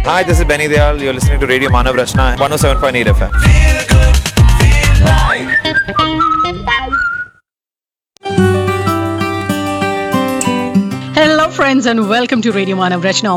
Hi, this is Benny Dayal. You're listening to Radio Manav Rachna 107.8 FM. Hello friends and welcome to radio Manav Rachna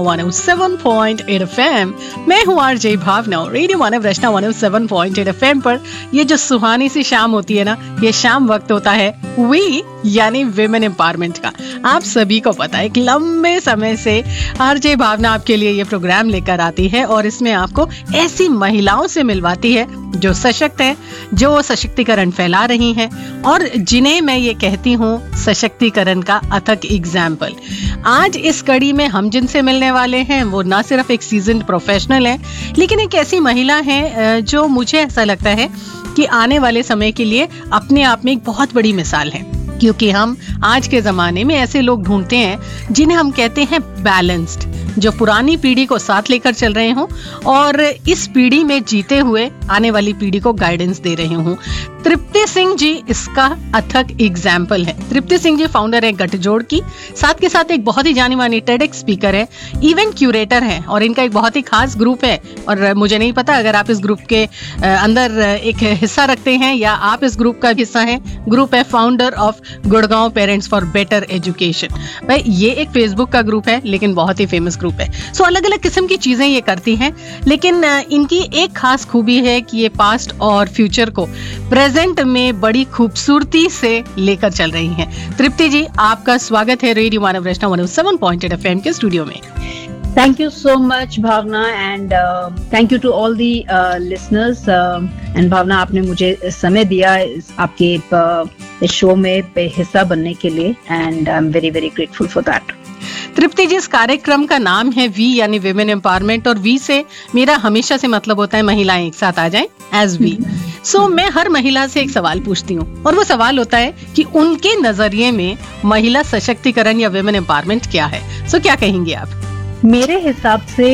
107.8 FM। मैं हूँ RJ भावना। Radio मानव रचना 107.8 FM पर ये जो सुहानी सी शाम होती है ना, ये शाम वक्त होता है वी यानी विमेन एम्पावरमेंट का। आप सभी को पता है कि लंबे समय से आरजे भावना आपके लिए ये प्रोग्राम लेकर आती है और इसमें आपको ऐसी महिलाओं से मिलवाती है जो सशक्त हैं, जो सशक्तिकरण फैला रही हैं और जिन्हें मैं ये कहती हूँ सशक्तिकरण का अथक एग्जाम्पल। आज इस कड़ी में हम जिनसे मिलने वाले हैं वो ना सिर्फ एक सीजन्ड प्रोफेशनल है, लेकिन एक ऐसी महिला है जो मुझे ऐसा लगता है कि आने वाले समय के लिए अपने आप में एक बहुत बड़ी मिसाल है। क्योंकि हम आज के जमाने में ऐसे लोग ढूंढते हैं जिन्हें हम कहते हैं बैलेंस्ड, जो पुरानी पीढ़ी को साथ लेकर चल रहे हों और इस पीढ़ी में जीते हुए आने वाली पीढ़ी को गाइडेंस दे रहे हों। तृप्ति सिंह जी इसका अथक एग्जाम्पल है। तृप्ति सिंह जी फाउंडर है गठजोड़ की, साथ के साथ एक बहुत ही जानी मानी टेडेक्स स्पीकर है, इवेंट क्यूरेटर है और इनका एक बहुत ही खास ग्रुप है। और मुझे नहीं पता अगर आप इस ग्रुप के अंदर एक हिस्सा रखते हैं या आप इस ग्रुप का हिस्सा हैं। ग्रुप है founder of Gurgaon parents for better education. भाई ये एक फेसबुक का ग्रुप है लेकिन बहुत ही फेमस ग्रुप है। सो अलग अलग किस्म की चीजें ये करती हैं, लेकिन इनकी एक खास खूबी है कि ये पास्ट और फ्यूचर को प्रेजेंट में बड़ी खूबसूरती से लेकर चल रही हैं। तृप्ति जी, आपका स्वागत है रेडियो मानव रचना 107.8 FM के स्टूडियो में। Thank you so much, Bhavna, and thank you to all the listeners. And Bhavna, आपने मुझे समय दिया आपके इस शो में हिस्सा बनने के लिए, and I'm very very grateful for that. तृप्ति जी, इस कार्यक्रम का नाम है वी यानी विमेन एम्पावरमेंट और वी से मेरा हमेशा से मतलब होता है महिलाएं एक साथ आ जाएं एज वी। सो मैं हर महिला से एक सवाल पूछती हूँ और वो सवाल होता है कि उनके नजरिए में महिला सशक्तिकरण या विमेन एम्पावरमेंट क्या है। सो क्या कहेंगे आप? मेरे हिसाब से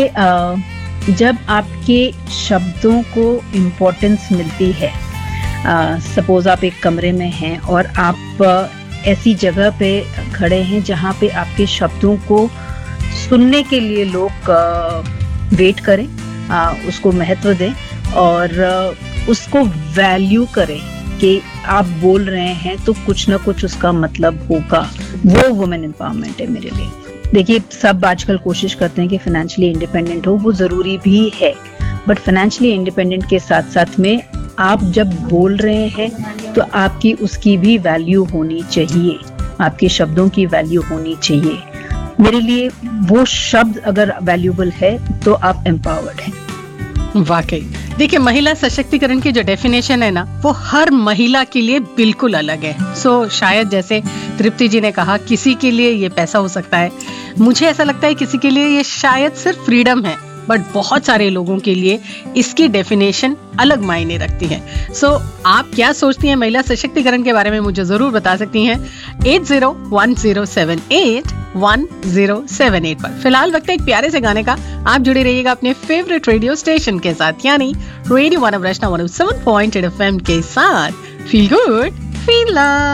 जब आपके शब्दों को इम्पोर्टेंस मिलती है, सपोज आप एक कमरे में हैं और आप ऐसी जगह पे खड़े हैं जहाँ पे आपके शब्दों को सुनने के लिए लोग वेट करें, उसको महत्व दें और उसको वैल्यू करें कि आप बोल रहे हैं तो कुछ ना कुछ उसका मतलब होगा, वो वुमेन एम्पावरमेंट है मेरे लिए। देखिए, सब आजकल कोशिश करते हैं कि फाइनेंशियली इंडिपेंडेंट हो, वो जरूरी भी है, बट फाइनेंशियली इंडिपेंडेंट के साथ साथ में आप जब बोल रहे हैं तो आपकी उसकी भी वैल्यू होनी चाहिए, आपके शब्दों की वैल्यू होनी चाहिए। मेरे लिए वो शब्द अगर वैल्यूबल है तो आप एम्पावर्ड हैं। वाकई देखिए, महिला सशक्तिकरण की जो डेफिनेशन है ना, वो हर महिला के लिए बिल्कुल अलग है। सो शायद जैसे तृप्ति जी ने कहा, किसी के लिए ये पैसा हो सकता है, मुझे ऐसा लगता है किसी के लिए ये शायद सिर्फ फ्रीडम है, बट बहुत सारे लोगों के लिए इसकी डेफिनेशन अलग मायने रखती है। सो आप क्या सोचती हैं महिला सशक्तिकरण के बारे में, मुझे जरूर बता सकती हैं 8010781078 पर। फिलहाल वक्त है एक प्यारे से गाने का। आप जुड़े रहिएगा अपने फेवरेट रेडियो स्टेशन के साथ, यानी रेडियो मानव रचना 107.8 FM के साथ। Feel good, feel love.